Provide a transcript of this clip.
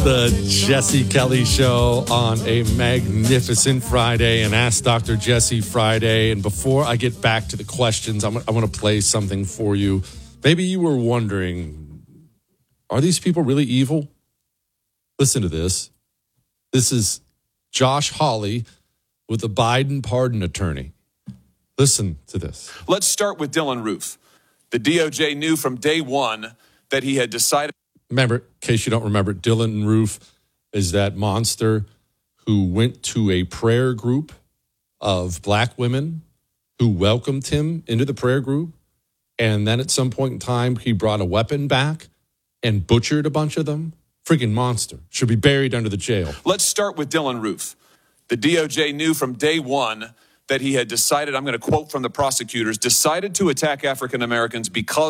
The Jesse Kelly Show on a magnificent Friday, and Ask Dr. Jesse Friday. And before I get back to the questions, I want to play something for you. Maybe you were wondering, are these people really evil? Listen to this. This is Josh Hawley with the Biden pardon attorney. Listen to this. Let's start with Dylann Roof. The DOJ knew from day one that he had decided. Remember, in case you don't remember, Dylann Roof is that monster who went to a prayer group of black women who welcomed him into the prayer group. And then at some point in time, he brought a weapon back and butchered a bunch of them. Freaking monster. Should be buried under the jail. Let's start with Dylann Roof. The DOJ knew from day one that he had decided, I'm going to quote from the prosecutors, decided to attack African Americans because